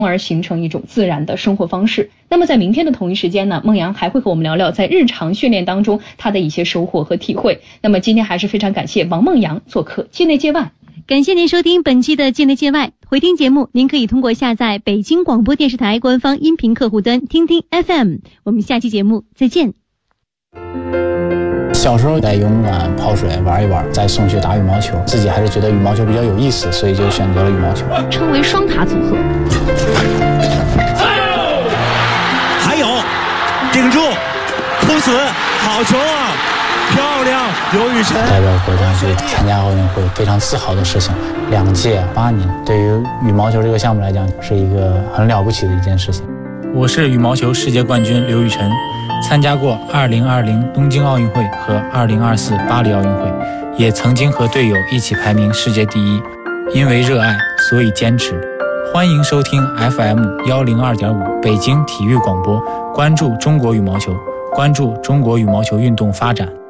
而形成一种自然的生活方式。那么在明天的同一时间呢，孟阳还会和我们聊聊在日常训练当中他的一些收获和体会。那么今天还是非常感谢王孟阳做客界内界外。 感谢您收听本期的界内界外，回听节目您可以通过下载北京广播电视台官方音频客户端听听 FM。 我们下期节目再见。 小时候在游泳馆泡水玩一玩，再送去打羽毛球，自己还是觉得羽毛球比较有意思，所以就选择了羽毛球， 称为双塔组合。 还有顶住突死，好球啊，漂亮，刘雨辰代表国家去参加奥运会，非常自豪的事情。2届8年，对于羽毛球这个项目来讲，是一个很了不起的一件事情。 我是羽毛球世界冠军刘雨辰，参加过2020东京奥运会和2024巴黎奥运会，也曾经和队友一起排名世界第一。因为热爱，所以坚持。欢迎收听 FM102.5 北京体育广播，关注中国羽毛球，关注中国羽毛球运动发展。